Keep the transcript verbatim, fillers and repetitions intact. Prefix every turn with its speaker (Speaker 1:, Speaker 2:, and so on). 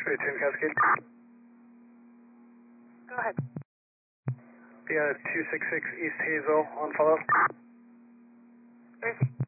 Speaker 1: Straight to Cascade.
Speaker 2: Go ahead.
Speaker 1: Yeah, two six six East Hazel on follow.
Speaker 2: Where's he?